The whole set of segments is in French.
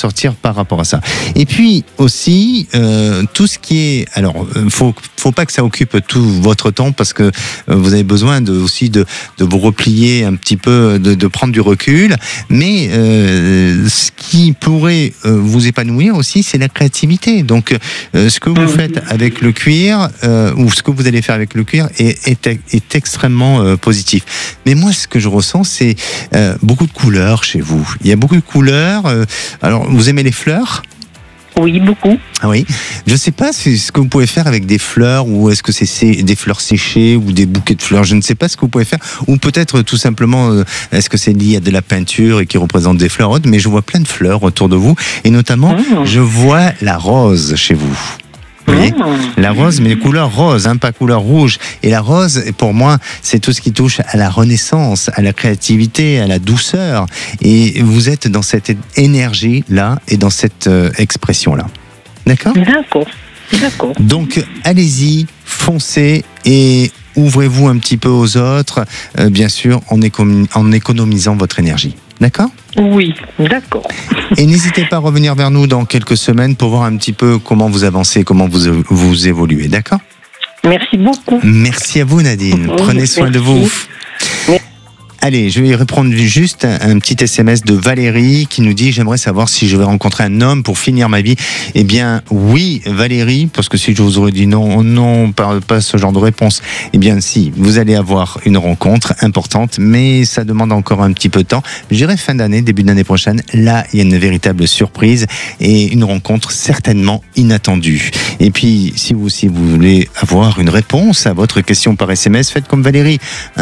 sortir par rapport à ça. Et puis aussi, tout ce qui est... Alors, faut pas que ça occupe tout votre temps parce que vous avez besoin aussi de vous replier un petit peu, de prendre du recul. Mais ce qui pourrait vous épanouir aussi, c'est la créativité. Donc, ce que vous faites avec le cuir, ou ce que vous allez faire avec le cuir est extrêmement positif. Mais moi, ce que je ressens, c'est beaucoup de couleurs chez vous. Il y a beaucoup de couleurs. Alors, vous aimez les fleurs ? Oui, beaucoup. Ah oui. Je ne sais pas ce que vous pouvez faire avec des fleurs, ou est-ce que c'est des fleurs séchées ou des bouquets de fleurs. Je ne sais pas ce que vous pouvez faire. Ou peut-être tout simplement, est-ce que c'est lié à de la peinture et qui représente des fleurs autres. Mais je vois plein de fleurs autour de vous. Et notamment, je vois la rose chez vous. Vous voyez, la rose, mais couleur rose, pas couleur rouge. Et la rose, pour moi, c'est tout ce qui touche à la renaissance, à la créativité, à la douceur. Et vous êtes dans cette énergie-là et dans cette expression-là. D'accord ? D'accord. Donc, allez-y, foncez et ouvrez-vous un petit peu aux autres, bien sûr, en économisant votre énergie. D'accord ? Oui, d'accord. Et n'hésitez pas à revenir vers nous dans quelques semaines pour voir un petit peu comment vous avancez, comment vous évoluez, d'accord ? Merci beaucoup. Merci à vous, Nadine. Prenez soin de vous. Merci. Allez, je vais répondre juste un petit SMS de Valérie qui nous dit « J'aimerais savoir si je vais rencontrer un homme pour finir ma vie. » Eh bien, oui, Valérie, parce que si je vous aurais dit non, pas ce genre de réponse. Eh bien, si, vous allez avoir une rencontre importante, mais ça demande encore un petit peu de temps. Je dirais fin d'année, début d'année prochaine. Là, il y a une véritable surprise et une rencontre certainement inattendue. Et puis, si vous voulez avoir une réponse à votre question par SMS, faites comme Valérie,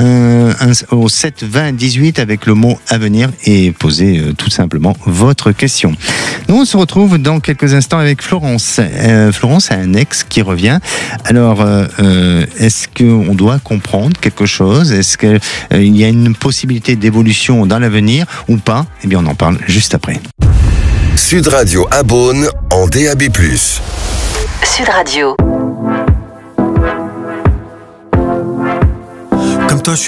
au 7 20 18 avec le mot à venir et posez tout simplement votre question. Nous, on se retrouve dans quelques instants avec Florence. Florence a un ex qui revient. Alors, est-ce qu'on doit comprendre quelque chose ? Est-ce qu'il y a une possibilité d'évolution dans l'avenir ou pas ? Eh bien, on en parle juste après. Sud Radio à Beaune en DAB+. Sud Radio.